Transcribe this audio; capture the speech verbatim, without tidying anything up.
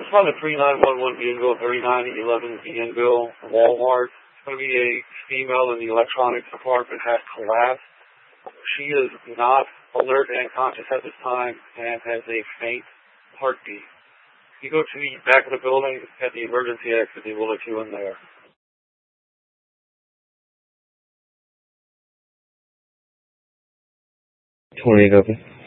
on the three nine one one Bienville, thirty-nine eleven Bienville, Walmart. It's going to be a female in the electronics department has collapsed. She is not alert and conscious at this time and has a faint heartbeat. If you go to the back of the building at the emergency exit, they will let you in there. twenty-eight open.